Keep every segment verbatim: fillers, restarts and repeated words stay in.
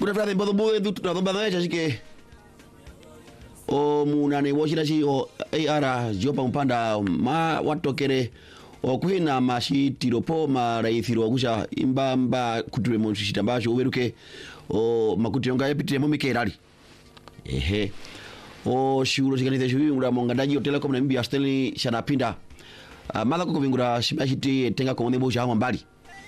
Muda frate mbodo boe du na do bana cha shike. O munane woshira chi o ara jopa mpanda ma watokere o kuhina mashitiro po maraithiro gusha imbamba kutwe mu shitambasho uberuke o makutiro ngaye pitire mu mikerali. Ehe. O shuru shikanite shubi ngura mongandaji o telecom na mbi asteli shanapinda. Uh, mala ko vingura shimashiti tenga ko ndebo shaho mbali.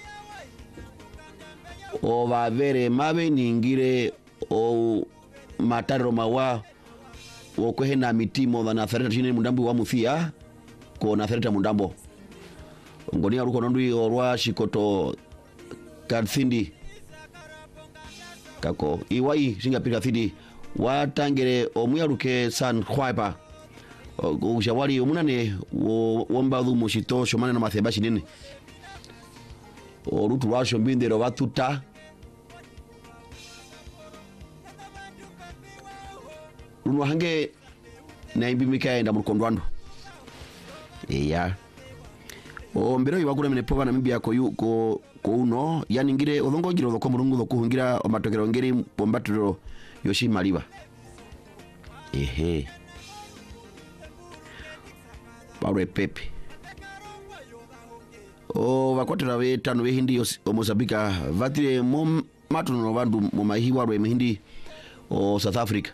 O va vere mabe ningire o mataro mawa o kwehena mitimo na thareta chine mundambo wa muthia ko na thareta mundambo. Ngoni aruko ndui orwa shikoto kathindi kako iwai singa pika thidi watangere omuyaruke san khwaipa ushawari umunane wombadhu mushito shomane na mathebashi nini orutu washo mbindero batuta runo hange na imbimika enda mukondwando eya o mbero ibakura mine pova na mimbi yako yu ko ko uno yani ngire odongo giro ko murungu do kuhungira o matokero ngiri pombatiro yoshi maliba ehe Pawe Pepe o vakotera vetano vehindi o Mozambique vatire mom matuno vandu mumahiwa rwe mhindi o South Africa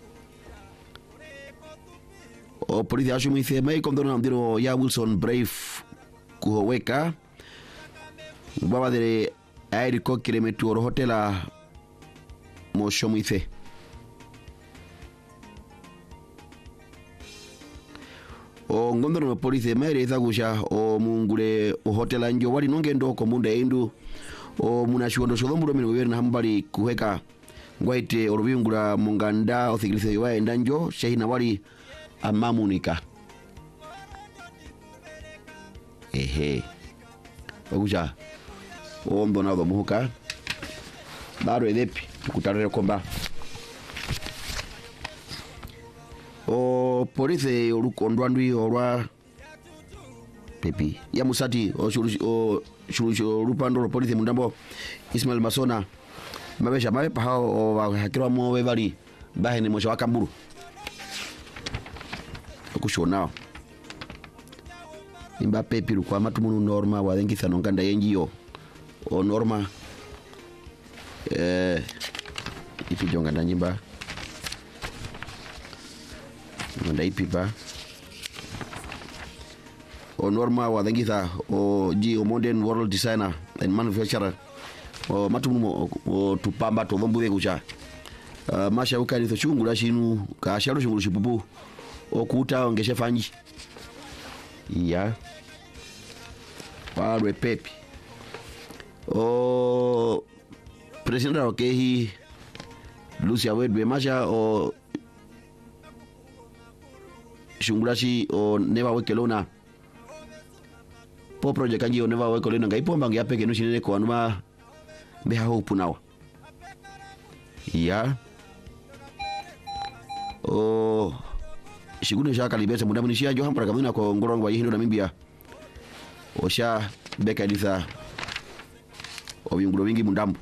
o polisi ashumithe mai kondona ndiro ya Wilson Brave kuhoweka baba de airi kokire metu hotela mo shomithe o ngondoro no polisi mere thagusha o mungure o hotela njo wali nongendo ko munda indu o munashondo shodomburo mino bibere na hambali kuheka ngwaite orubingura munganda o thigilise wa endanjo shehina wali amamunika ehe bagusha o mbona do muhuka baro edepi tukutarere komba o polisi orukondo andwi orwa pepi ya musati o shuru o shuru rupando polisi mundambo Ismail Masona mabesha mabe pa o hakiro mo webali bahene mo shwaka mburu okushona imba pepi kwa matumunu norma wa ngitha nonganda yenjiyo o norma eh ipijonga ndanyimba nganda ipipa o norma wa ngitha o ji o modern world designer and manufacturer o matumu o tupamba to dhombuwe kucha uh, masha ukali tho chungula shinu ka sharo chungulu shipupu o kuta ongeshe fanji ya Pawe Pepe o president wa kehi Lucia Wedbe masha o shungulashi o neva wekelona po project kanji o neva wekelona ngaipo mbangi apeke no shinene ko anuma beha hopu nawa ya o shigune shaka libesa mudamu nishia jo hampara kamuna ko ngorongo wa yihindo na mimbia o sha beka litha o bingulo wingi mundambu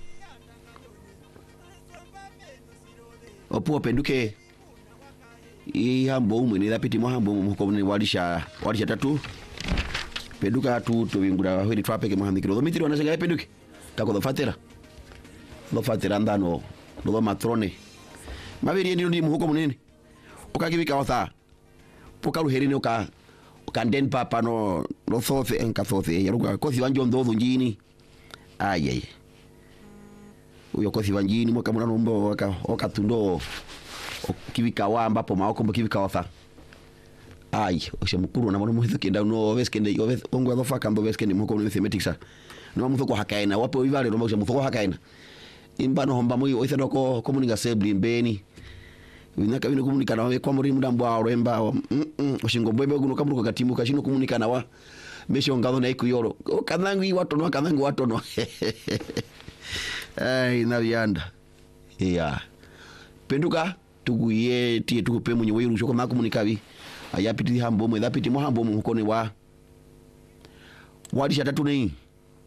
opo penduke i hambo umwe ni dapiti mo hambo mo ko ni walisha walisha tatu penduka tu to bingura hwedi trapeke mo handikiro do mitiro na senga penduke kako do fatera do fatera ndano do matrone mabiri ndi ndi muhuko munene ukakibika otha pokalu herine uka ukanden papa no no thofe enka thofe yaruka kothi wanjo ndodho njini aye uyo kothi wanjini mo kamuna nombo waka okatundo kibika wamba po maoko mbo kibika otha ai oshe mukuru na mwana muhizo kenda no veskende yo ves ongo do faka ndo veskende muko no thematics no mutho ko hakaina wapo ivale no mutho ko hakaina imbano homba moyo oithano ko komuninga sebli mbeni winaka bino komunikana wa kwa muri mudambo wa remba mm oshingo mbembe guno kamuruka katimu kashino komunikana wa mesho ngado na ikuyoro kanangi watu no kanangi watu no ai na yanda yeah penduka tuguye tie tukupe munye weru shoko makomunikabi ayapiti hambo mwe dapiti mo hambo mu hukone wa walisha tatu nei